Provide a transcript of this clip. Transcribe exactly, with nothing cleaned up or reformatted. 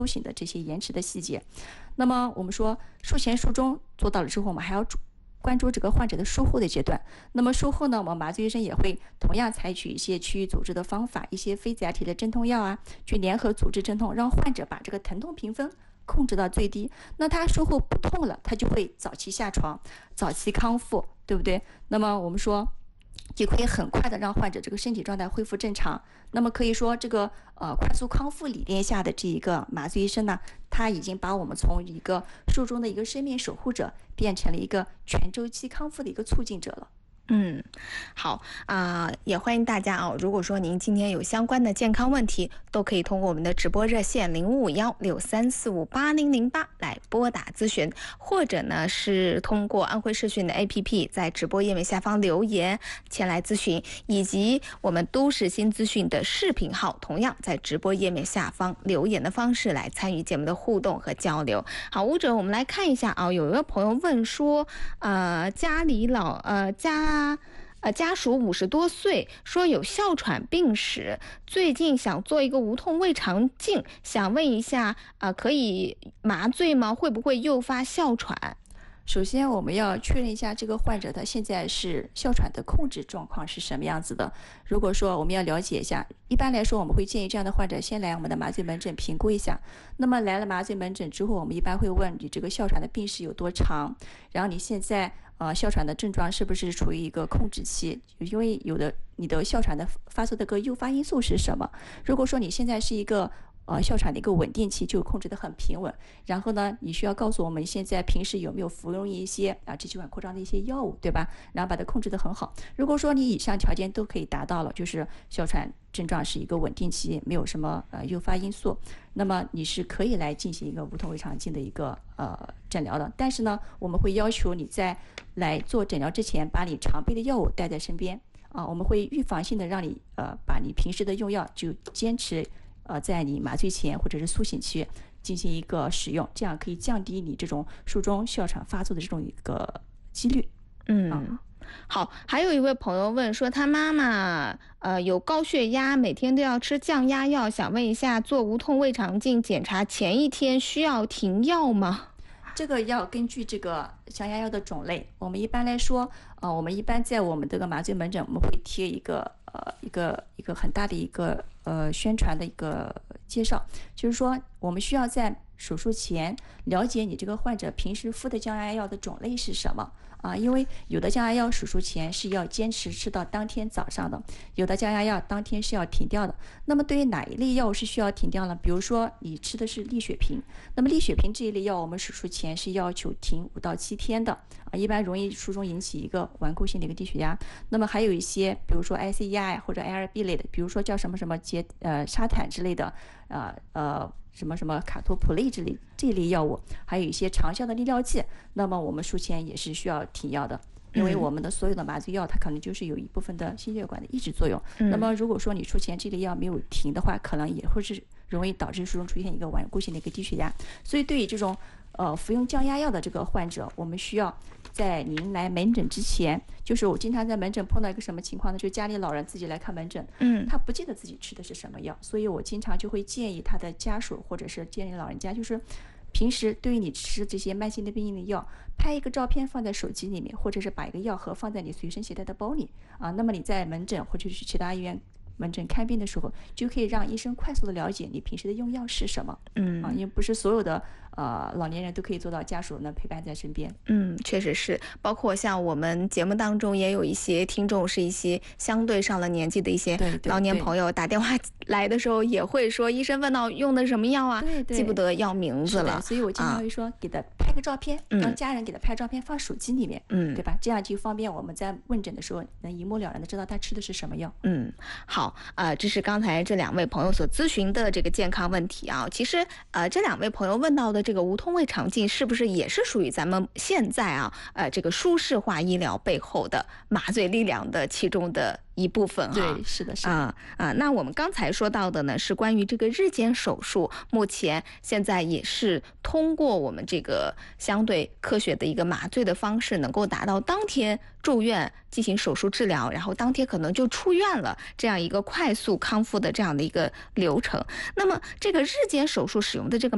苏醒的这些延迟的细节。那么我们说术前术中做到了之后，我们还要关注这个患者的术后的阶段。那么术后呢，我们麻醉医生也会同样采取一些区域组织的方法，一些非甾体的镇痛药啊，去联合组织镇痛，让患者把这个疼痛评分控制到最低。那他术后不痛了，他就会早期下床，早期康复，对不对？那么我们说就可以很快的让患者这个身体状态恢复正常。那么可以说这个呃快速康复理念下的这一个麻醉医生呢，他已经把我们从一个术中的一个生命守护者变成了一个全周期康复的一个促进者了。 嗯，好啊、呃，也欢迎大家啊。如果说您今天有相关的健康问题，都可以通过我们的直播热线零五五幺六三四五八零零八来拨打咨询，或者呢是通过安徽视讯的 A P P 在直播页面下方留言前来咨询，以及我们都市新资讯的视频号，同样在直播页面下方留言的方式来参与节目的互动和交流。好，吴者，我们来看一下啊，有一位朋友问说，呃，家里老呃家。呃，家属五十多岁，说有哮喘病史，最近想做一个无痛胃肠镜，想问一下，呃，可以麻醉吗？会不会诱发哮喘？ 首先我们要确认一下这个患者他现在是哮喘的控制状况是什么样子的。如果说我们要了解一下，一般来说我们会建议这样的患者先来我们的麻醉门诊评估一下。那么来了麻醉门诊之后，我们一般会问你这个哮喘的病史有多长，然后你现在呃哮喘的症状是不是处于一个控制期，因为有的你的哮喘的发作的个诱发因素是什么。如果说你现在是一个呃，哮喘的一个稳定期，就控制得很平稳。然后呢，你需要告诉我们现在平时有没有服用一些啊支气管扩张的一些药物，对吧？然后把它控制得很好。如果说你以上条件都可以达到了，就是哮喘症状是一个稳定期，没有什么呃诱发因素，那么你是可以来进行一个无痛胃肠镜的一个呃诊疗的。但是呢，我们会要求你在来做诊疗之前，把你常备的药物带在身边啊，我们会预防性的让你呃把你平时的用药就坚持。呃，在你麻醉前或者是苏醒期进行一个使用，这样可以降低你这种术中哮喘发作的这种一个几率。 嗯。 啊好，还有一位朋友问说，他妈妈呃有高血压，每天都要吃降压药，想问一下，做无痛胃肠镜检查前一天需要停药吗？ 这个要根据这个降压药的种类，我们一般来说，呃，我们一般在我们这个麻醉门诊，我们会贴一个呃一个一个很大的一个呃宣传的一个介绍，就是说我们需要在手术前了解你这个患者平时服的降压药的种类是什么啊？因为有的降压药手术前是要坚持吃到当天早上的，有的降压药当天是要停掉的。那么对于哪一类药物是需要停掉呢？比如说你吃的是利血平，那么利血平这一类药我们手术前是要求停五到七天的啊，一般容易术中引起一个顽固性的一个低血压。那么还有一些比如说 I C E I 或者 A R B 类的，比如说叫什么什么结呃沙坦之类的，呃呃。什么什么卡托普类之类这一类药物，还有一些长效的利尿剂，那么我们术前也是需要停药的，因为我们的所有的麻醉药它可能就是有一部分的心血管的抑制作用。 嗯、 那么如果说你术前这类药没有停的话，可能也会是容易导致术中出现一个顽固性的一个低血压。所以对于这种呃服用降压药的这个患者，我们需要在您来门诊之前，就是我经常在门诊碰到一个什么情况呢？就家里老人自己来看门诊， 嗯， 他不记得自己吃的是什么药，所以我经常就会建议他的家属或者是建议老人家，就是平时对于你吃这些慢性的病的药，拍一个照片放在手机里面，或者是把一个药盒放在你随身携带的包里啊。那么你在门诊或者是其他医院门诊看病的时候，就可以让医生快速的了解你平时的用药是什么。 嗯啊，因为不是所有的呃老年人都可以做到家属呢陪伴在身边。 嗯，确实是，包括像我们节目当中也有一些听众是一些相对上了年纪的一些老年朋友，打电话来的时候也会说，医生问到用的什么药啊， 对对， 记不得药名字了。 所以我经常会说，啊、给他拍个照片，让家人给他拍照片放手机里面， 嗯， 对吧？这样就方便我们在问诊的时候能一目了然的知道他吃的是什么药。 嗯，好啊、呃，这是刚才这两位朋友所咨询的这个健康问题啊。其实呃，这两位朋友问到的这个无痛胃肠镜，是不是也是属于咱们现在啊呃这个舒适化医疗背后的麻醉力量的其中的一部分哈？ 对，是的，是的。 啊啊，那我们刚才说到的呢，是关于这个日间手术，目前现在也是通过我们这个相对科学的一个麻醉的方式，能够达到当天住院进行手术治疗，然后当天可能就出院了，这样一个快速康复的这样的一个流程。那么这个日间手术使用的这个